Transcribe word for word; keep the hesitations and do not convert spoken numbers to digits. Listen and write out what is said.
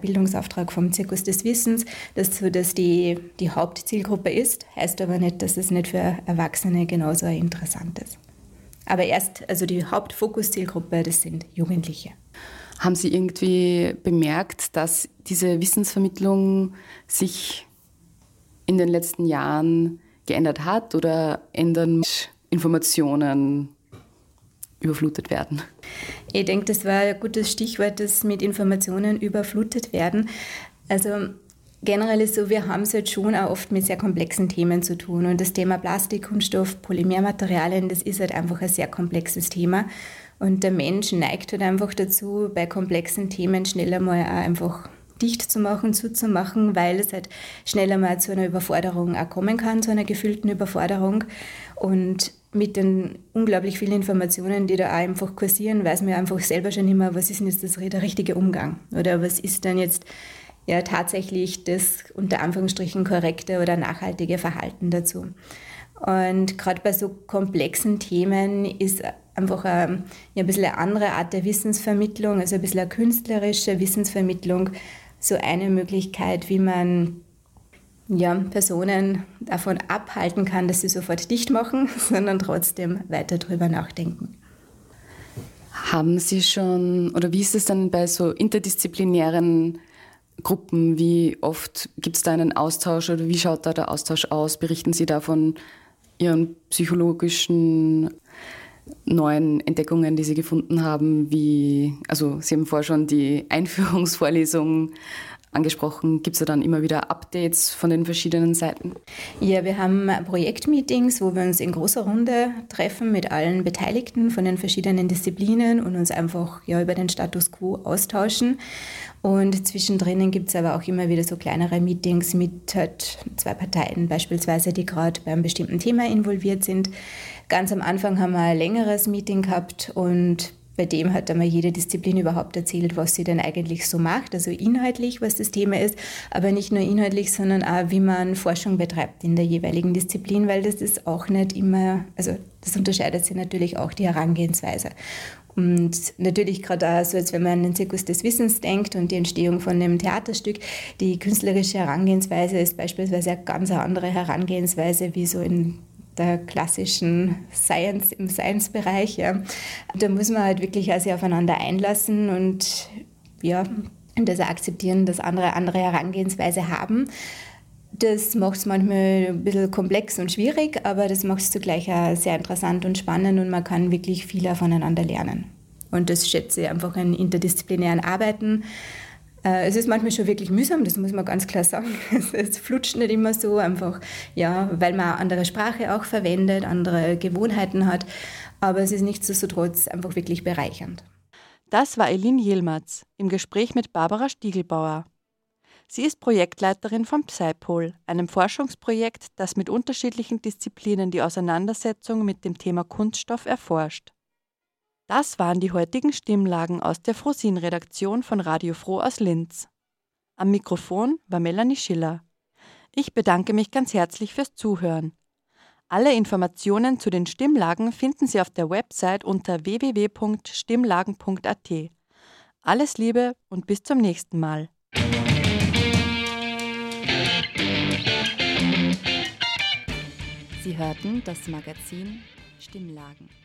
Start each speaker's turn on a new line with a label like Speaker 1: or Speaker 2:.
Speaker 1: Bildungsauftrag vom Zirkus des Wissens, dass so dass die, die Hauptzielgruppe ist, heißt aber nicht, dass es nicht für Erwachsene genauso interessant ist. Aber erst, also die Hauptfokuszielgruppe, das sind Jugendliche.
Speaker 2: Haben Sie irgendwie bemerkt, dass diese Wissensvermittlung sich in den letzten Jahren geändert hat oder ändern Informationen überflutet werden?
Speaker 1: Ich denke, das war ein gutes Stichwort, das mit Informationen überflutet werden. Also generell ist so, wir haben es halt schon auch oft mit sehr komplexen Themen zu tun. Und das Thema Plastik, Kunststoff, Polymermaterialien, das ist halt einfach ein sehr komplexes Thema. Und der Mensch neigt halt einfach dazu, bei komplexen Themen schneller mal auch einfach dicht zu machen, zuzumachen, weil es halt schneller mal zu einer Überforderung auch kommen kann, zu einer gefühlten Überforderung. Und mit den unglaublich vielen Informationen, die da auch einfach kursieren, weiß man einfach selber schon immer, was ist denn jetzt das, der richtige Umgang? Oder was ist denn jetzt ja tatsächlich das unter Anführungsstrichen korrekte oder nachhaltige Verhalten dazu? Und gerade bei so komplexen Themen ist einfach ein, ja, ein bisschen eine andere Art der Wissensvermittlung, also ein bisschen eine künstlerische Wissensvermittlung, so eine Möglichkeit, wie man ja, Personen davon abhalten kann, dass sie sofort dicht machen, sondern trotzdem weiter drüber nachdenken.
Speaker 2: Haben Sie schon, oder wie ist es dann bei so interdisziplinären Gruppen, wie oft gibt es da einen Austausch oder wie schaut da der Austausch aus? Berichten Sie da von Ihren psychologischen neuen Entdeckungen, die Sie gefunden haben? Wie, also Sie haben vorher schon die Einführungsvorlesung angesprochen. Gibt es da dann immer wieder Updates von den verschiedenen Seiten?
Speaker 1: Ja, wir haben Projektmeetings, wo wir uns in großer Runde treffen mit allen Beteiligten von den verschiedenen Disziplinen und uns einfach ja, über den Status quo austauschen. Und zwischendrin gibt es aber auch immer wieder so kleinere Meetings mit halt zwei Parteien beispielsweise, die gerade bei einem bestimmten Thema involviert sind. Ganz am Anfang haben wir ein längeres Meeting gehabt und bei dem hat einmal jede Disziplin überhaupt erzählt, was sie denn eigentlich so macht, also inhaltlich, was das Thema ist, aber nicht nur inhaltlich, sondern auch, wie man Forschung betreibt in der jeweiligen Disziplin, weil das ist auch nicht immer, also das unterscheidet sich natürlich auch die Herangehensweise. Und natürlich gerade auch so, als wenn man an den Zirkus des Wissens denkt und die Entstehung von einem Theaterstück, die künstlerische Herangehensweise ist beispielsweise eine ganz andere Herangehensweise wie so in der klassischen Science, im Science-Bereich. Ja. Da muss man halt wirklich auch sich aufeinander einlassen und ja, das akzeptieren, dass andere andere Herangehensweise haben. Das macht es manchmal ein bisschen komplex und schwierig, aber das macht es zugleich auch sehr interessant und spannend und man kann wirklich viel voneinander lernen. Und das schätze ich einfach in interdisziplinären Arbeiten. Es ist manchmal schon wirklich mühsam, das muss man ganz klar sagen. Es flutscht nicht immer so, einfach, ja, weil man eine andere Sprache auch verwendet, andere Gewohnheiten hat. Aber es ist nichtsdestotrotz einfach wirklich bereichernd.
Speaker 3: Das war Eileen Yilmaz im Gespräch mit Barbara Stiegelbauer. Sie ist Projektleiterin von PsyPol, einem Forschungsprojekt, das mit unterschiedlichen Disziplinen die Auseinandersetzung mit dem Thema Kunststoff erforscht. Das waren die heutigen Stimmlagen aus der Frosin-Redaktion von Radio Froh aus Linz. Am Mikrofon war Melanie Schiller. Ich bedanke mich ganz herzlich fürs Zuhören. Alle Informationen zu den Stimmlagen finden Sie auf der Website unter w w w punkt stimmlagen punkt a t. Alles Liebe und bis zum nächsten Mal. Sie hörten das Magazin Stimmlagen.